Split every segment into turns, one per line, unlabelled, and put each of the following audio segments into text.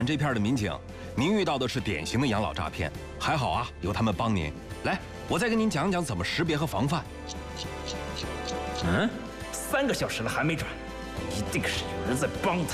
这片的民警，您遇到的是典型的养老诈骗，还好啊，有他们帮您。来，我再跟您讲讲怎么识别和防范。
3个小时了还没转，一定是有人在帮他。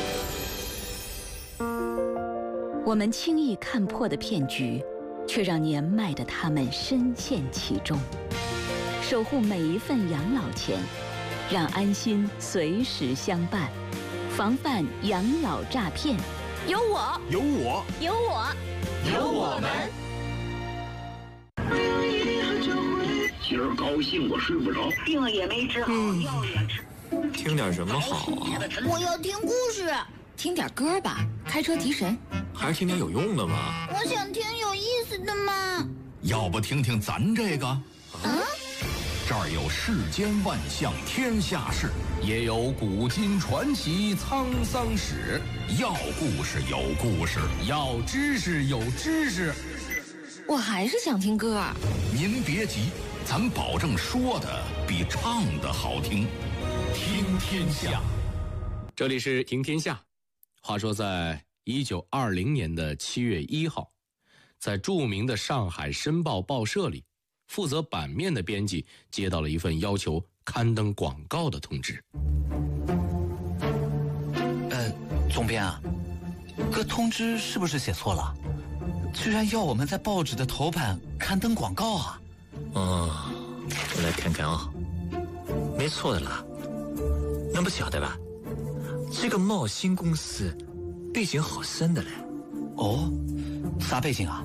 我们轻易看破的骗局，却让年迈的他们深陷其中。守护每一份养老钱，让安心随时相伴，防范养老诈骗。有我，
有我，
有我，
有我们。
今儿高兴我睡不着，
病也没治好，药也吃。
听点什么好啊？
我要听故事，
听点歌吧，开车提神。
还是听点有用的吗？
我想听有意思的嘛。
要不听听咱这个？这儿有世间万象天下事，也有古今传奇沧桑史。要故事有故事，要知识有知识。
我还是想听歌。
您别急，咱保证说的比唱的好听。听天下，
这里是听天下。话说在1920年的7月1号，在著名的上海申报报社里，负责版面的编辑接到了一份要求刊登广告的通知。
总编啊，这通知是不是写错了？居然要我们在报纸的头版刊登广告啊！
我来看看啊，没错的啦。那不晓得吧？这个茂兴公司背景好深的嘞。
哦，啥背景啊？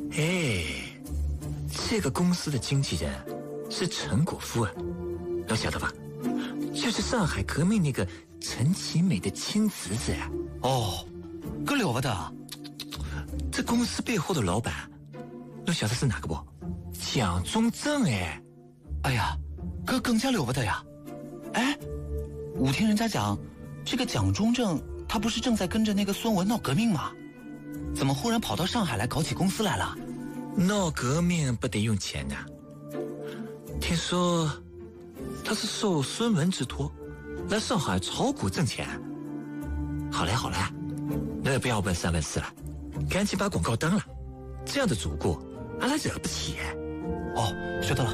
这个公司的经纪人是陈果夫啊，能晓得吧？就是上海革命那个陈其美的亲侄子呀。
个了不得！
这公司背后的老板，能晓得是哪个不？蒋中正哎！
哎呀，这更加了不得呀！我听人家讲，这个蒋中正他不是正在跟着那个孙文闹革命吗？怎么忽然跑到上海来搞起公司来了？
闹革命不得用钱呐！听说他是受孙文之托来上海炒股挣钱。好嘞，那也不要问三问四了，赶紧把广告登了。这样的主顾，俺来惹不起。
学到了。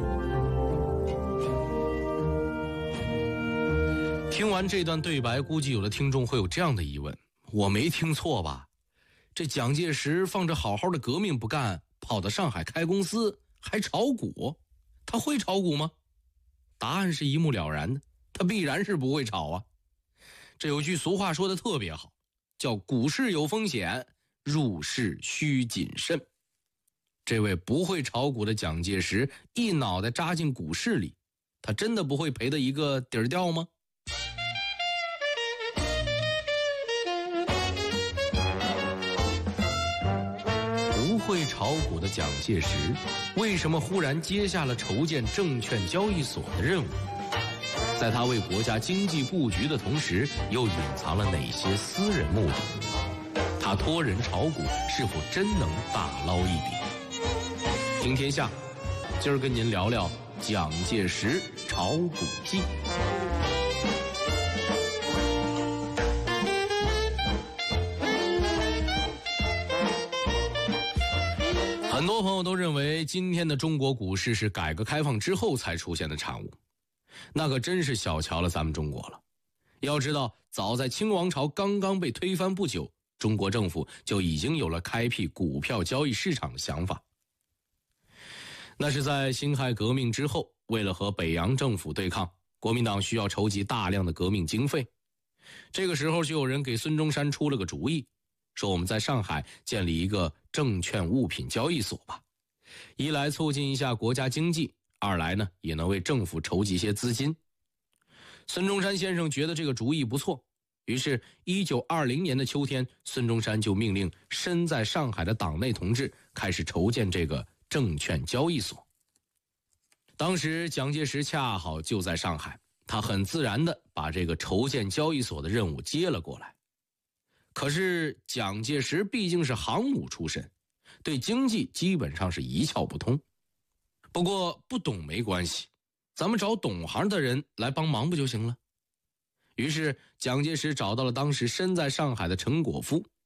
听完这段对白，估计有的听众会有这样的疑问：我没听错吧？这蒋介石放着好好的革命不干，跑到上海开公司，还炒股？他会炒股吗？答案是一目了然的，他必然是不会炒啊。这有句俗话说的特别好，叫股市有风险，入市需谨慎。这位不会炒股的蒋介石一脑袋扎进股市里，他真的不会赔得一个底儿掉吗？不会炒股的蒋介石为什么忽然接下了筹建证券交易所的任务？在他为国家经济布局的同时，又隐藏了哪些私人目的？他托人炒股是否真能大捞一笔？听天下，今儿跟您聊聊蒋介石炒股记。很多朋友都认为今天的中国股市是改革开放之后才出现的产物，那可真是小瞧了咱们中国了。要知道，早在清王朝刚刚被推翻不久，中国政府就已经有了开辟股票交易市场的想法。那是在辛亥革命之后，为了和北洋政府对抗，国民党需要筹集大量的革命经费。这个时候就有人给孙中山出了个主意，说我们在上海建立一个证券物品交易所吧，一来促进一下国家经济，二来呢也能为政府筹集些资金。孙中山先生觉得这个主意不错，于是1920年的秋天，孙中山就命令身在上海的党内同志开始筹建这个证券交易所。当时蒋介石恰好就在上海，他很自然地把这个筹建交易所的任务接了过来。可是蒋介石毕竟是航母出身，对经济基本上是一窍不通。不过不懂没关系，咱们找懂行的人来帮忙不就行了？于是蒋介石找到了当时身在上海的陈果夫，